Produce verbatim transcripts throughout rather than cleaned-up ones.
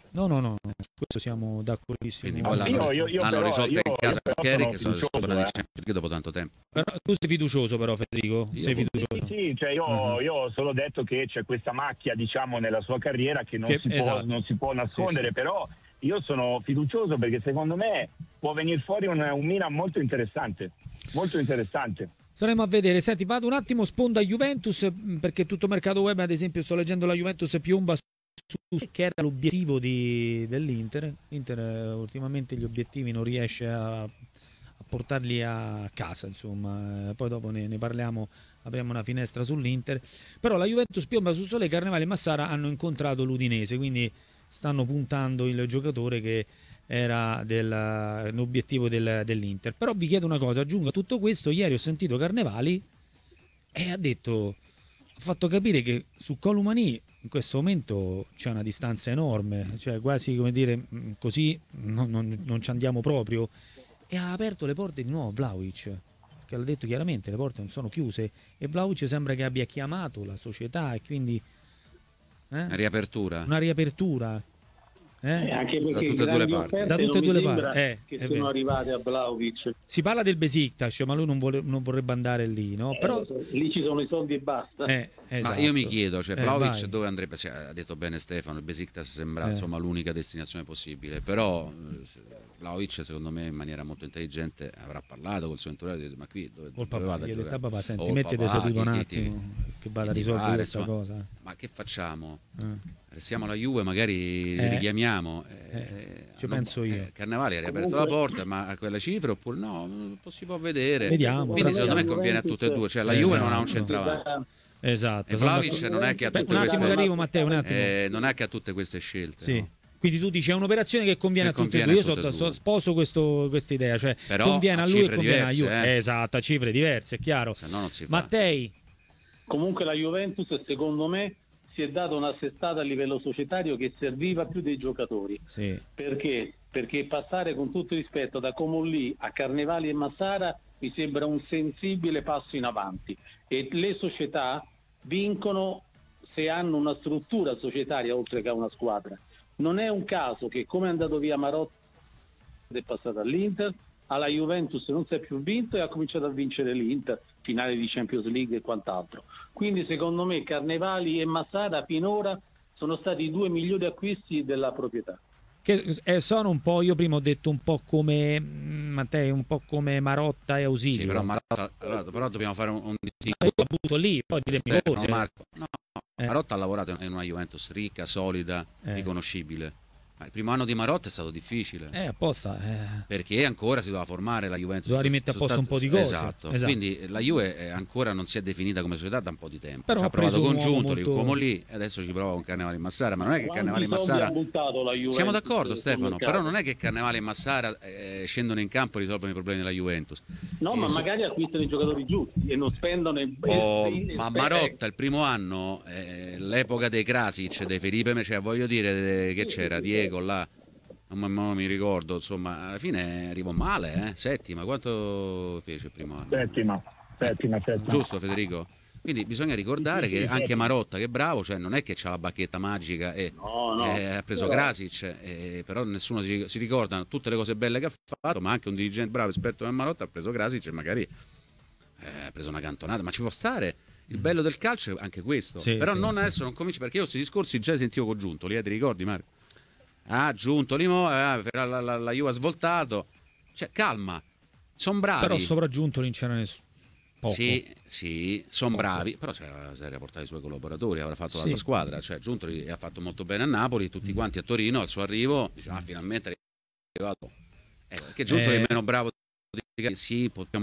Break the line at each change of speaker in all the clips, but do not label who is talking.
No, no, no, su questo siamo d'accordissimo.
Quindi poi l'hanno,
io, io, io
l'hanno
però,
risolta
io,
in casa
io
perché
sono
che sono
fiducioso,
tornati in
eh.
Champions League dopo tanto tempo.
Però tu sei fiducioso però, Federico?
Io
Sei
sì,
fiducioso?
Sì, sì, cioè io,
uh-huh.
io ho solo detto che c'è questa macchia, diciamo, nella sua carriera che non,
che,
si,
esatto.
può, non si può nascondere,
sì, sì.
però io sono fiducioso perché secondo me può venire fuori un, un Milan molto interessante, molto interessante.
Staremo a vedere. Senti, vado un attimo sponda Juventus, perché tutto mercato web, ad esempio, sto leggendo la Juventus piomba su che era l'obiettivo di, dell'Inter. L'Inter eh, ultimamente gli obiettivi non riesce a, a portarli a casa, insomma. Eh, poi dopo ne, ne parliamo, apriamo una finestra sull'Inter. Però la Juventus piomba su Sole, Carnevale e Massara hanno incontrato l'Udinese, quindi stanno puntando il giocatore che era del, l'obiettivo del, dell'Inter. Però vi chiedo una cosa, aggiungo a tutto questo, ieri ho sentito Carnevali e ha detto, ha fatto capire che su Columani in questo momento c'è una distanza enorme, cioè quasi come dire così non, non, non ci andiamo proprio, e ha aperto le porte di nuovo Vlahovic, che l'ha detto chiaramente, le porte non sono chiuse e Vlahovic sembra che abbia chiamato la società e quindi eh,
una riapertura.
Una riapertura. Eh?
Eh, anche perché
da tutte e due le parti,
da tutte e due le
parti
eh,
che sono vero. arrivate a Vlahovic.
Si parla del Besiktas, ma lui non, vuole, non vorrebbe andare lì, no?
Eh,
Però
lì ci sono i soldi e basta.
Eh, esatto.
Ma io mi chiedo, cioè
eh,
Vlahovic
vai.
dove andrebbe? Cioè, ha detto bene Stefano, il Besiktas sembra
eh.
insomma l'unica destinazione possibile, però Vlahovic secondo me in maniera molto intelligente avrà parlato col suo entourage e detto, ma qui dove,
Col
dove
papà,
vado a
gli ha detto,
giocare?
papà, senti,
Oh,
mettete
papà,
seduto un
chi-
attimo
chi-
che vada a
chi ti
risolvere
pare,
questa
insomma.
cosa.
Ma che facciamo?
Eh.
Restiamo alla Juve, magari li
Eh.
richiamiamo.
Eh,
Eh,
ci
non-
penso io.
eh, Carnevali ha riaperto la porta, ma a quelle cifre oppure no? Non si può vedere.
Vediamo.
Quindi secondo me
Juventus-
conviene a tutte e due, cioè la
Esatto.
Juve non ha un centravanti.
Esatto.
E Vlahovic non è che ha
Beh,
tutte
un attimo
queste
che arrivo, Matteo, un attimo.
eh, non è che ha tutte queste scelte.
Sì.
No?
Quindi tu dici è un'operazione che conviene
Che
a tutti e
conviene
due.
a
Io
tutte e
so,
due.
so, sposo questa idea, cioè
Però
conviene
a
a lui e
cifre
conviene alla
diverse,
Juve.
eh.
Esatto, a cifre diverse, è chiaro.
Se no non si fa.
Mattei,
Comunque la Juventus secondo me si è data una sestata a livello societario che serviva più dei giocatori.
sì.
Perché? Perché passare con tutto il rispetto da Comolli a Carnevali e Massara mi sembra un sensibile passo in avanti e le società vincono se hanno una struttura societaria oltre che a una squadra. Non è un caso che come è andato via Marotta è passato all'Inter, alla Juventus non si è più vinto e ha cominciato a vincere l'Inter, finale di Champions League e quant'altro. Quindi secondo me Carnevali e Massara finora sono stati i due migliori acquisti della proprietà.
Che eh, sono un po', io prima ho detto un po' come mm, Matteo, un po' come Marotta e Ausilio.
Sì, però, Marotta, allora, però dobbiamo fare un, un distinguo.
Io ho avuto lì, poi diremi
Stefano,
cose.
Marco. No, no.
Eh.
Marotta ha lavorato in una Juventus ricca, solida,
Eh.
riconoscibile. Ma il primo anno di Marotta è stato difficile.
Eh, apposta. Eh.
Perché ancora si doveva formare la Juventus.
Doveva rimettere a posto un po' di cose.
Esatto.
Esatto.
Quindi la Juve eh, ancora non si è definita come società da un po' di tempo.
Però
ci ha
ha preso
provato
un
con
uomo
Giuntoli,
molto-
uomo lì, e adesso ci prova con Carnevali e Massara. Ma non è che Carnevali e
Quanti soldi
Massara.
ha buttato la Juventus
Siamo d'accordo,
sul
Stefano,
mercato?
però non è che Carnevali e Massara eh, scendono in campo e risolvono i problemi della Juventus.
No,
Eh,
ma
so-
magari acquistano i giocatori giusti e non spendono i
Oh,
i-
ma
i-
Marotta il primo anno, eh, l'epoca dei Krasic, dei Felipe, cioè voglio dire eh, che c'era Diego là, non, mi- non mi ricordo, insomma, alla fine arrivò male, eh? Settima, quanto fece il primo anno?
Settima, settima, settima.
Giusto Federico? Quindi bisogna ricordare
Sì, sì,
che
sì,
anche
certo.
Marotta, che è bravo, cioè non è che c'ha la bacchetta magica e
No, no,
eh, ha preso
però-
Krasic, eh, però nessuno si, si ricorda tutte le cose belle che ha fatto, ma anche un dirigente bravo, esperto come Marotta, ha preso Krasic e magari eh, ha preso una cantonata, ma ci può stare. Il bello del calcio è anche questo,
Sì,
però
sì.
non adesso non cominci, perché io questi discorsi già li sentivo con Giuntoli, eh, ti ricordi Marco? Ah, Giuntoli, mo, eh, la, la, la, la Juve ha svoltato, cioè calma, sono bravi.
Però sopraggiunto non c'era nessuno. Poco.
Sì, sì, sono bravi, però si era, si era portato i suoi collaboratori, avrà fatto
Sì.
l'altra squadra, cioè Giuntoli ha fatto molto bene a Napoli, tutti quanti a Torino, al suo arrivo, diceva ah, finalmente è arrivato. Eh, che Giuntoli
Eh.
è meno bravo di sì, possiamo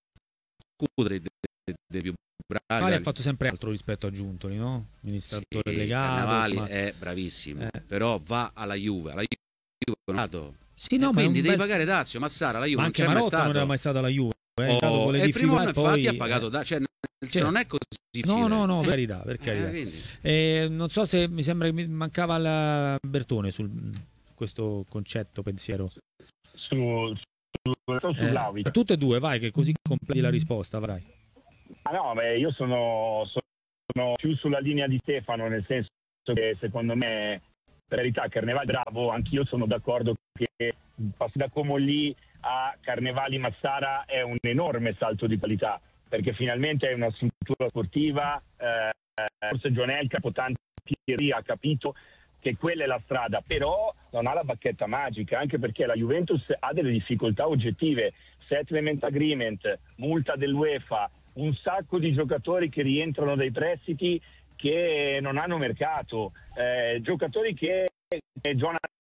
discutere dei, dei, dei più bravi.
Carnevali ha fatto sempre altro rispetto a Giuntoli, no? Amministratore
Sì,
delegato.
Carnevali
ma-
è bravissimo,
Eh.
però va alla Juve, alla Juve non ha dato.
Sì, no,
E
ma è
quindi
un
devi
bel-
pagare Dazio, Massara, la Juve
ma
non
anche
c'è mai
Marotta
stato.
non era mai stata la Juve. È
Oh,
entrato con le
e il primo anno
difficoltà,
infatti
poi-
ha pagato da, cioè, nel senso,
Sì.
non è così
No,
difficile.
no, no, per carità, per
Eh,
carità.
quindi.
Eh, non so se mi sembra che mi mancava la Bertone sul questo concetto, pensiero.
Su, su, su
Eh,
Vlahovic.
tutte e due, vai, che così completi la risposta, vai.
Ah no, beh, io sono, sono più sulla linea di Stefano, nel senso che secondo me per verità Carnevali bravo, anch'io sono d'accordo che passi da Comolli a Carnevali Massara è un enorme salto di qualità, perché finalmente è una struttura sportiva, eh, forse Gionel Capotanti ha capito che quella è la strada, però non ha la bacchetta magica, anche perché la Juventus ha delle difficoltà oggettive, settlement agreement, multa dell'UEFA, un sacco di giocatori che rientrano dai prestiti che non hanno mercato, eh, giocatori che, che,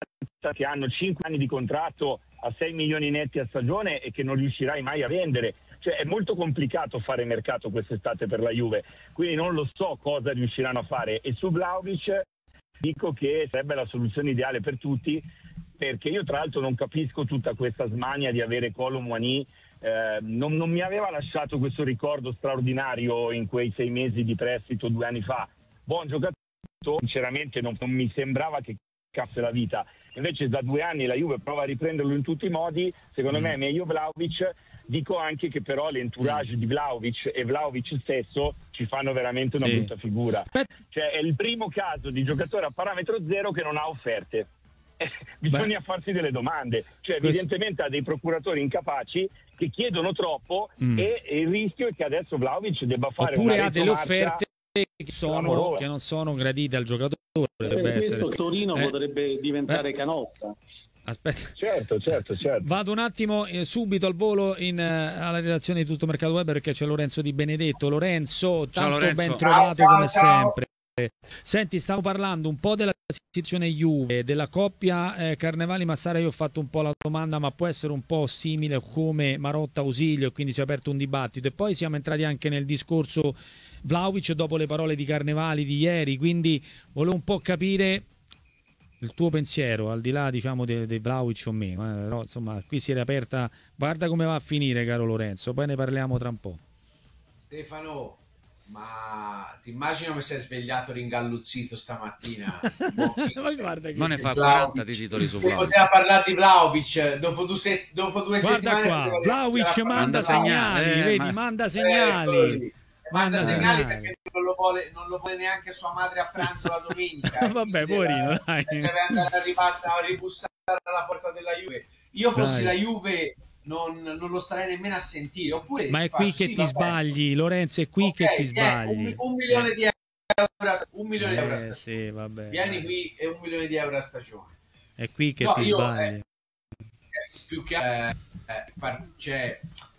che hanno cinque anni di contratto a sei milioni netti a stagione e che non riuscirai mai a vendere. Cioè è molto complicato fare mercato quest'estate per la Juve, quindi non lo so cosa riusciranno a fare. E su Vlahovic dico che sarebbe la soluzione ideale per tutti, perché io tra l'altro non capisco tutta questa smania di avere Kolo Muani. Eh, non, non mi aveva lasciato questo ricordo straordinario in quei sei mesi di prestito due anni fa. Buon giocatore, sinceramente non, non mi sembrava che cazzo la vita. Invece da due anni la Juve prova a riprenderlo in tutti i modi. Secondo mm. me è meglio Vlahovic. Dico anche che però l'entourage mm. di Vlahovic e Vlahovic stesso ci fanno veramente una sì. brutta figura. Cioè è il primo caso di giocatore a parametro zero che non ha offerte. Bisogna Beh. farsi delle domande, cioè Questo... evidentemente ha dei procuratori incapaci che chiedono troppo mm. e, e il rischio è che adesso Vlahovic debba fare
oppure
una
ha delle offerte che, sono, che non sono gradite al giocatore.
Per questo Torino eh. potrebbe diventare eh. Canossa.
Aspetta,
certo, certo, certo.
Vado un attimo eh, subito al volo in, uh, alla redazione di Tutto Mercato Web perché c'è Lorenzo Di Benedetto. Lorenzo, tanto Lorenzo. ben trovato ciao, come ciao. sempre. Senti, stavo parlando un po' della situazione Juve, della coppia eh, Carnevali Massara. Io ho fatto un po' la domanda, ma può essere un po' simile come Marotta Ausilio, e quindi si è aperto un dibattito. E poi siamo entrati anche nel discorso Vlahovic dopo le parole di Carnevali di ieri, quindi volevo un po' capire il tuo pensiero, al di là diciamo dei de Vlahovic o meno, eh, però insomma qui si è aperta, guarda come va a finire caro Lorenzo, poi ne parliamo tra un po'.
Stefano, ma ti immagino che sei svegliato ringalluzzito stamattina.
Ma guarda che... non ne fa quaranta di titoli su Vlahovic.
Poteva parlare di Vlahovic dopo due, se... dopo due
guarda
settimane.
Qua, Vlahovic manda, manda segnali, segnali eh, vedi, ma... manda segnali.
Eh, manda segnali perché non lo, vuole, non lo vuole neanche sua madre a pranzo la domenica.
Vabbè, poverino,
deve, deve andare a, ribatta, a ribussare alla porta della Juve. Io fossi dai. la Juve non, non lo starei nemmeno a sentire. Oppure
ma è
faccio,
qui che
sì,
ti sbagli, Lorenzo, è qui okay, che ti sbagli.
Un, un milione
eh.
di euro, un milione
eh,
di euro a stagione.
Sì, vabbè,
Vieni
vabbè.
qui e un milione di euro a stagione.
È qui che
no,
ti
io,
sbagli.
Eh, più che eh, eh, par- cioè,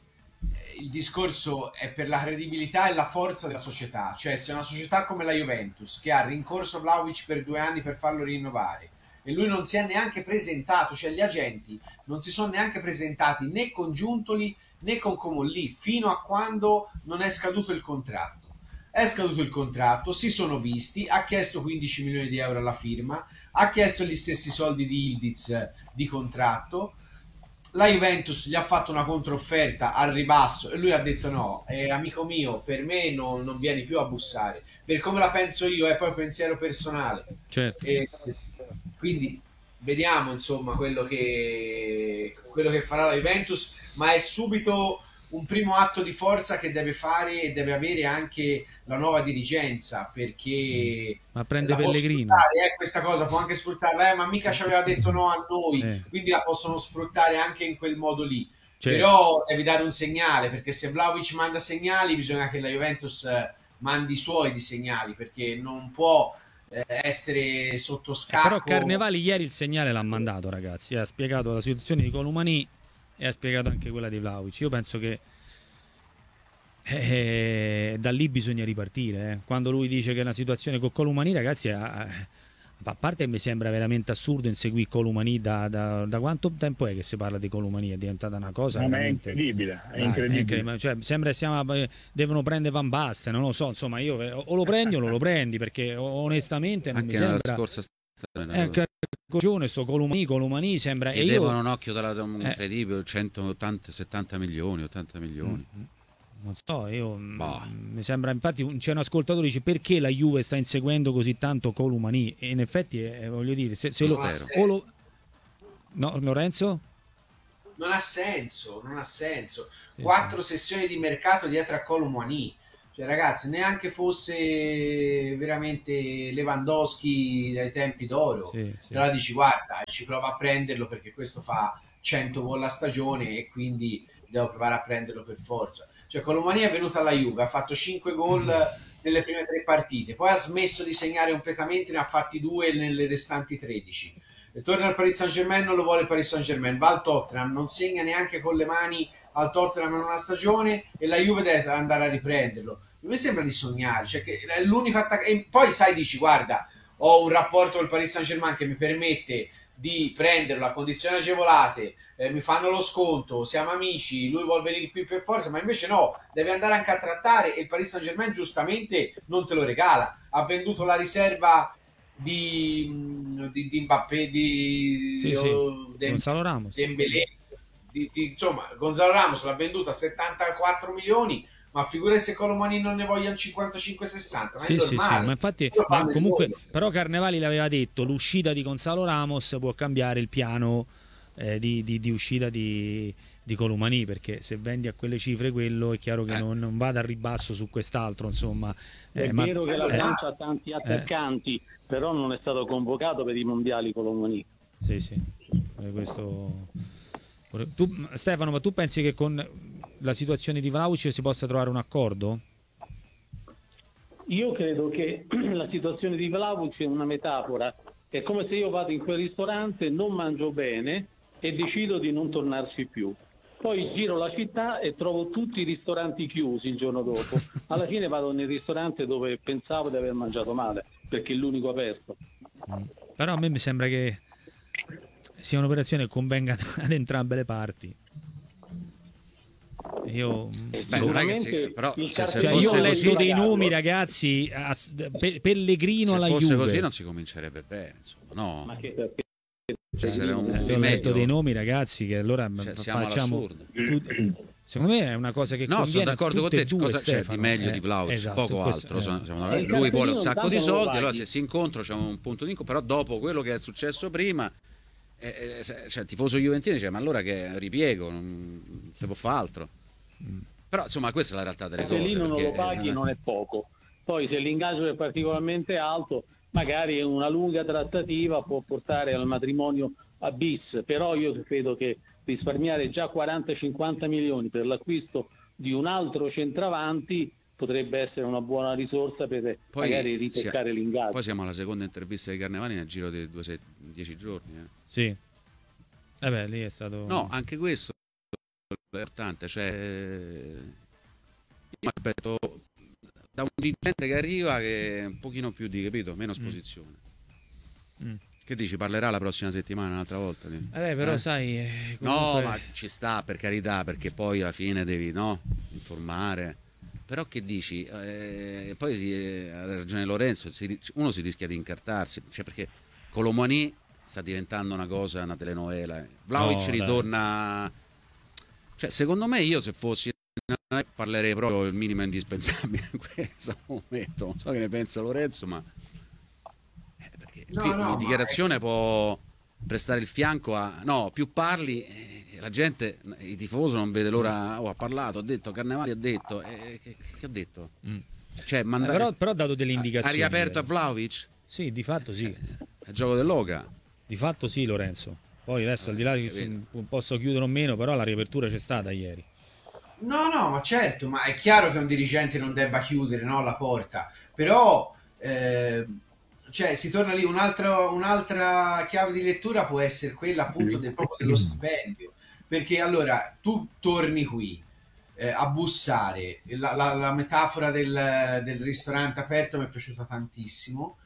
il discorso è per la credibilità e la forza della società. Cioè, se una società come la Juventus, che ha rincorso Vlahovic per due anni per farlo rinnovare, e lui non si è neanche presentato, cioè gli agenti non si sono neanche presentati né con Giuntoli né con Comolli fino a quando non è scaduto il contratto. È scaduto il contratto, si sono visti, ha chiesto quindici milioni di euro alla firma, ha chiesto gli stessi soldi di Ildiz di contratto. La Juventus gli ha fatto una controfferta al ribasso e lui ha detto no, eh, amico mio, per me non, non vieni più a bussare, per come la penso io, è poi pensiero personale.
Certo.
E quindi vediamo insomma quello che, quello che farà la Juventus, ma è subito un primo atto di forza che deve fare e deve avere anche la nuova dirigenza, perché
ma prende Pellegrino
eh, questa cosa può anche sfruttarla, eh, ma mica ci aveva detto no a noi, eh. quindi la possono sfruttare anche in quel modo lì. Certo. Però devi dare un segnale, perché se Vlahovic manda segnali bisogna che la Juventus mandi i suoi di segnali, perché non può eh, essere sotto scacco.
Eh, però Carnevali ieri il segnale l'ha mandato, ragazzi, ha spiegato la situazione di Colomani e ha spiegato anche quella di Vlahovic. Io penso che eh, da lì bisogna ripartire, eh. Quando lui dice che è una situazione con Colomani, ragazzi, a, a parte mi sembra veramente assurdo inseguire Colomani da, da, da quanto tempo è che si parla di Colomani? È diventata una cosa
no,
veramente...
è incredibile, è
Dai,
incredibile.
È incredibile. Cioè, sembra che siamo, devono prendere Van Basten, non lo so, insomma io o lo prendi o non lo prendi, perché onestamente non
anche
mi sembra...
scorsa
È anche coglione sto Colomani, Colomani sembra
che
e
devono
io...
un occhio dalla incredibile, centottanta settanta milioni, ottanta milioni.
Mm-hmm. Non so, io
boh.
mi sembra, infatti c'è un ascoltatore che dice perché la Juve sta inseguendo così tanto Colomani, e in effetti è, voglio dire, se, se lo, o lo... No, Lorenzo?
Non ha senso, non ha senso. Quattro sì. sessioni di mercato dietro a Colomani. Cioè, ragazzi, neanche fosse veramente Lewandowski dai tempi d'oro.
Sì, sì.
Allora dici, guarda, ci prova a prenderlo perché questo fa cento gol a stagione e quindi devo provare a prenderlo per forza. Cioè, Colomani è venuto alla Juve, ha fatto cinque gol nelle prime tre partite, poi ha smesso di segnare completamente, ne ha fatti due nelle restanti tredici. E torna al Paris Saint-Germain, non lo vuole il Paris Saint-Germain, va al Tottenham, non segna neanche con le mani al Tottenham in una stagione e la Juve deve andare a riprenderlo. Mi sembra di sognare, cioè che è l'unico attaccante. E poi sai, dici, guarda, ho un rapporto col Paris Saint-Germain che mi permette di prenderlo a condizioni agevolate, eh, mi fanno lo sconto, siamo amici, lui vuole venire qui per forza, ma invece no, deve andare anche a trattare e il Paris Saint-Germain giustamente non te lo regala. Ha venduto la riserva di, di, di Mbappé, di,
Sì,
di,
sì.
Dem-
Gonzalo Ramos.
Dembélé, di, di, insomma, Gonzalo Ramos l'ha venduta a settantaquattro milioni, ma figurati se Colomani non ne vogliono cinquantacinque sessanta, ma
Sì,
è
sì, sì,
normale.
ma infatti
Lo fanno
ma
di
comunque
loro.
però Carnevali l'aveva detto, l'uscita di Gonzalo Ramos può cambiare il piano eh, di, di- di uscita di, di Colomani, perché se vendi a quelle cifre quello è chiaro che
Eh.
non, non vada al ribasso su quest'altro, insomma.
È
Eh, ma-
vero che la
eh,
Francia ha tanti attaccanti, però non è stato convocato per i mondiali Colomani.
Sì, sì. Eh, questo... Tu, Stefano, ma tu pensi che con la situazione di Vlahovic si possa trovare un accordo?
Io credo che la situazione di Vlahovic è una metafora. È come se io vado in quel ristorante, non mangio bene e decido di non tornarci più. Poi giro la città e trovo tutti i ristoranti chiusi il giorno dopo. Alla fine vado nel ristorante dove pensavo di aver mangiato male, perché è l'unico aperto.
Però a me mi sembra che sia un'operazione che convenga ad entrambe le parti. Io,
Beh, non è che si-
Sicuramente
però
il
se- se
cioè,
fosse
io ho
così-
letto dei
pagarlo.
nomi, ragazzi, a- Pe- Pellegrino
se
alla
fosse
Juve.
così non si comincerebbe bene, insomma, no?
Ma che perché?
Essere un
Eh, io ho letto
rimedio,
dei nomi, ragazzi, che allora
cioè, siamo
facciamo
all'assurdo.
tu- secondo me è una cosa che
No, sono
conviene a
d'accordo con
tutte
te.
e due,
Cosa c'è di
Stefano.
meglio
Eh,
di Vlahovic?
esatto,
Poco
questo-
altro.
eh.
sono- secondo
Eh,
me.
il
Lui vuole un
cartellino
sacco di
intanto lo
soldi, allora
paghi.
se si incontrano c'è un punto di incontro, però dopo quello che è successo prima, eh, eh, se- cioè, tifoso juventino dice ma allora che ripiego, non si può fare altro. Però insomma questa è la realtà delle
Se
cose.
lì non
perché,
lo paghi
eh,
non è poco. Poi se l'ingaggio è particolarmente alto, magari una lunga trattativa può portare al matrimonio a bis, però io credo che risparmiare già quaranta cinquanta milioni per l'acquisto di un altro centravanti potrebbe essere una buona risorsa per
Poi
magari ritoccare
sia-
l'ingaggio.
Poi siamo alla seconda intervista di Carnevali nel giro di due, se- dieci giorni. eh.
Sì. Eh beh, lì è stato...
No, anche questo è importante. Cioè, eh, io mi aspetto da un dirigente che arriva che è un pochino più di, capito, meno esposizione.
Mm.
Che dici, parlerà la prossima settimana un'altra volta? lì?
Eh beh, però
Eh?
sai... eh,
No,
comunque-
ma ci sta, per carità, perché poi alla fine devi, no, informare. Però che dici? Eh, poi eh, ha ragione Lorenzo, si- uno si rischia di incartarsi, cioè perché Colomani sta diventando una cosa, una telenovela. eh. Vlahovic
No, dai.
ritorna... Cioè, secondo me io se fossi parlerei proprio il minimo indispensabile in questo momento. Non so che ne pensa Lorenzo, ma... Eh, perché
No,
qui
no,
una
ma
dichiarazione può prestare il fianco a... No, più parli... eh, la gente, il tifoso non vede l'ora. Oh, ha parlato, ha detto, Carnevali ha detto, eh, che, che ha detto?
Mm.
Cioè,
Eh,
manda-
però, però ha dato delle
ha-
indicazioni.
ha riaperto a
eh.
Vlahovic?
Sì, di fatto sì.
È il gioco dell'Oca.
Di fatto sì, Lorenzo. Poi adesso al di là
Eh,
di
capito.
se posso chiudere o meno, però la riapertura c'è stata ieri.
No, no, ma certo, ma è chiaro che un dirigente non debba chiudere, no, la porta, però eh, cioè, si torna lì, un altro- un'altra chiave di lettura può essere quella appunto del, proprio dello stipendio, perché allora tu torni qui eh, a bussare, la, la- la metafora del, del ristorante aperto mi è piaciuta tantissimo.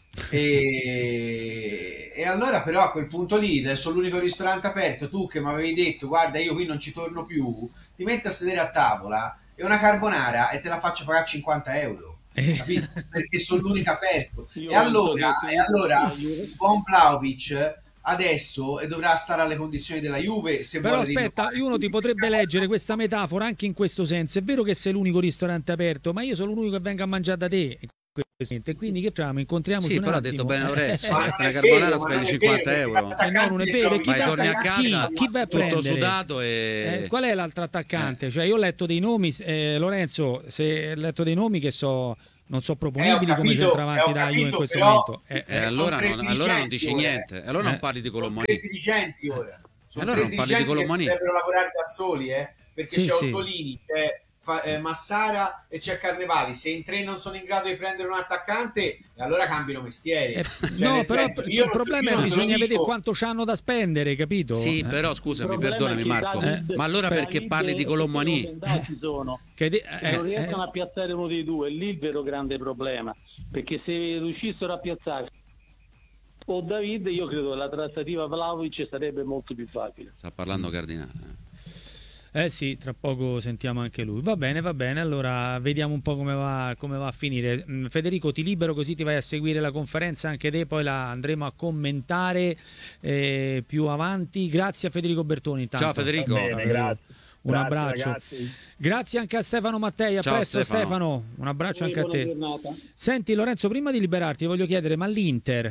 E, e allora però a quel punto lì sono l'unico ristorante aperto, tu che mi avevi detto guarda io qui non ci torno più, ti metti a sedere a tavola e una carbonara e te la faccio pagare cinquanta euro, capito? Perché sono l'unico aperto.
Io
E allora,
penso che-
e allora
la Juve-
Von Vlahovic adesso e dovrà stare alle condizioni della Juve se
Però
vuole
aspetta,
rinnovare.
uno ti potrebbe leggere questa metafora anche in questo senso. È vero che sei l'unico ristorante aperto, ma io sono l'unico che venga a mangiare da te. quindi che facciamo? Incontriamoci
Sì,
un
però ha
attimo.
detto bene Lorenzo,
Eh,
una
Ma è
carbonara
vero, ma
spendi
non è
cinquanta
vero,
euro.
perché
Eh, no, non è vero. Chi
Vai,
va-
torni a
chi-
casa
chi va a
tutto
prendere?
sudato e...
Eh, qual è l'altro attaccante? Cioè, io ho letto dei nomi, eh, Lorenzo, se ho letto dei nomi che so, non so proponibili
Eh, ho
come
capito,
centravanti
eh, ho
da Juve in
capito,
questo
però-
momento. Eh,
E
eh,
allora
sono
non,
tre
allora non
dirigenti
dici
ora,
niente, allora
eh.
non parli di
Sono
Colomani.
tre dirigenti ora. Sono
Allora
tre
non parli di
dirigenti che
Colomani.
dovrebbero lavorare da soli, eh? Perché
Sì,
c'è
sì.
Ottolini, c'è Fa- eh, Massara e c'è Carnevali. Se in tre non sono in grado di prendere un attaccante, allora cambiano mestiere.
Eh,
Cioè,
no,
nel
però
senso, io
il
non-
problema
io
è
non
che
te lo
bisogna
dico-
vedere quanto c'hanno da spendere, capito?
Sì,
Eh.
però
Il
scusami,
problema è
perdonami
che
Marco,
David-
ma allora
David
perché parli di
e
Colomani?
Teo ci sono.
Che di-
Che
eh,
non riescono
eh,
a piazzare uno dei due, lì il vero grande problema, perché se riuscissero a piazzare o David, io credo che la trattativa Vlahovic sarebbe molto più facile.
Sta parlando Cardinale.
Eh sì, tra poco sentiamo anche lui. Va bene, va bene, allora vediamo un po' come va, come va a finire. Mm, Federico, ti libero così ti vai a seguire la conferenza anche te, poi la andremo a commentare eh, più avanti. Grazie a Federico Bertoni. Intanto.
Ciao Federico.
Va bene,
Eh,
grazie.
Un
Grazie,
abbraccio.
ragazzi.
Grazie anche a Stefano Mattei, a
Ciao,
presto Stefano.
Stefano.
Un abbraccio anche a
Buona
te.
giornata.
Senti Lorenzo, prima di liberarti voglio chiedere, ma l'Inter,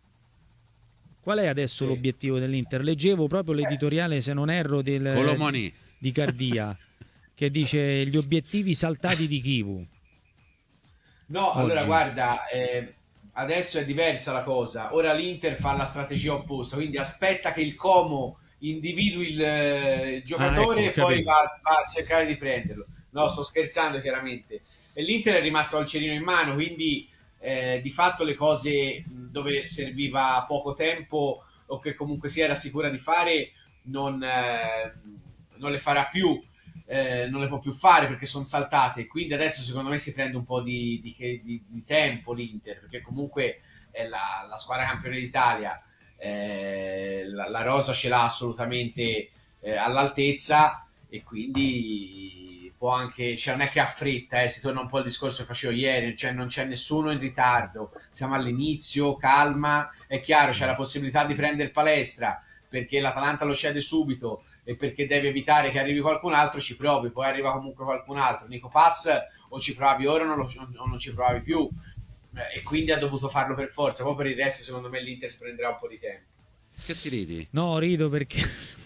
qual è adesso
Sì.
l'obiettivo dell'Inter? Leggevo proprio l'editoriale, se non erro, del,
Colomani.
di Cardia, che dice gli obiettivi saltati di Kivu.
No,
Oggi.
allora guarda, eh, adesso è diversa la cosa. Ora l'Inter fa la strategia opposta, quindi aspetta che il Como individui il, eh, il giocatore
Ah, ecco,
e poi
capito.
va, va a cercare di prenderlo. No, sto scherzando chiaramente. E l'Inter è rimasto al cerino in mano, quindi eh, di fatto le cose mh, dove serviva poco tempo o che comunque si era sicura di fare non, eh, non le farà più. Eh, non le può più fare perché sono saltate, quindi adesso secondo me si prende un po' di, di, di, di tempo l'Inter, perché comunque è la, la squadra campione d'Italia, eh, la, la rosa ce l'ha assolutamente eh, all'altezza e quindi può anche, cioè non è che ha fretta, eh, si torna un po' al discorso che facevo ieri, cioè non c'è nessuno in ritardo, siamo all'inizio, calma, è chiaro c'è la possibilità di prendere Palestra perché l'Atalanta lo cede subito e perché devi evitare che arrivi qualcun altro, ci provi, poi arriva comunque qualcun altro. Nico Pass o ci provavi ora o non, lo- o non ci provavi più, eh, e quindi ha dovuto farlo per forza. Poi per il resto secondo me l'Inter si prenderà un po' di tempo.
Che ti ridi?
No, rido perché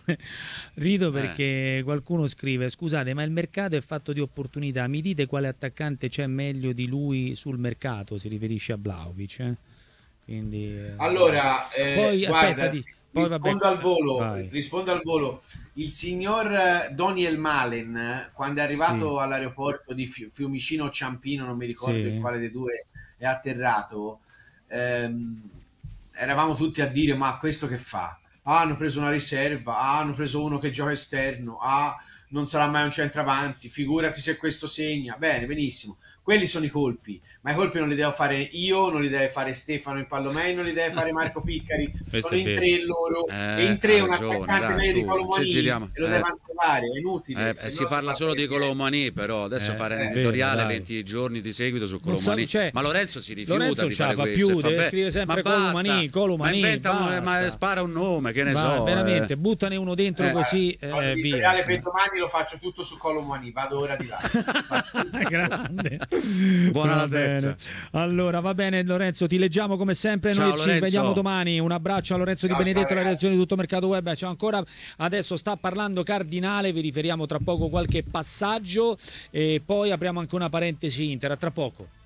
rido perché qualcuno scrive: scusate, ma il mercato è fatto di opportunità. Mi dite quale attaccante c'è meglio di lui sul mercato? Si riferisce a Vlahovic. Eh? Quindi, eh,
Allora, eh,
poi
guarda,
aspetta, di- poi
rispondo
vabbè.
al volo,
Vai.
rispondo al volo. Il signor eh, Doniel Malen, eh, quando è arrivato
Sì.
all'aeroporto di Fiu- Fiumicino o Ciampino, non mi ricordo
Sì.
in quale dei due è atterrato, ehm, eravamo tutti a dire: ma questo che fa? Ah, hanno preso una riserva, ah, hanno preso uno che gioca esterno, ah, non sarà mai un centravanti, figurati se questo segna. Bene, benissimo. Quelli sono i colpi, ma i colpi non li devo fare io, non li deve fare Stefano in Pallomei, non li deve fare Marco Piccari,
Questo
sono
è
in
vero.
tre loro,
Eh,
e in tre
ha
un
ragione,
attaccante
dai,
meglio di
su,
Colomani
ci giriamo.
e lo
Eh.
devono trovare, è inutile.
Eh,
se
eh,
no
si parla
fa
solo di
per niente.
Colomani, però adesso
Eh,
fare
è
un
vero,
editoriale
dai.
venti giorni di seguito su
Non so,
Colomani.
cioè,
ma Lorenzo si rifiuta
Lorenzo
di
c'ha
fare
fa
questo.
più,
e fa,
deve
beh,
scrivere sempre
ma basta,
Colomani, Colomani,
ma inventa un-
basta.
ma spara un nome, che ne
Va,
so.
veramente,
eh.
buttane uno dentro
Eh,
così
Guarda,
eh, via.
l'editoriale per domani lo faccio tutto su Colomani, vado ora di là. Faccio tutto.
Grande.
Buona
Va
la terza.
bene. Allora, va bene Lorenzo, ti leggiamo come sempre.
Ciao,
Noi ci
Lorenzo.
vediamo domani. Un abbraccio a Lorenzo
Ciao,
Di Benedetto,
ciao,
la
ragazzi.
redazione di Tutto Mercato Web. C'è ancora adesso sta parlando Cardinale, vi riferiamo tra poco qualche passaggio e poi apriamo anche una parentesi Inter. A tra poco.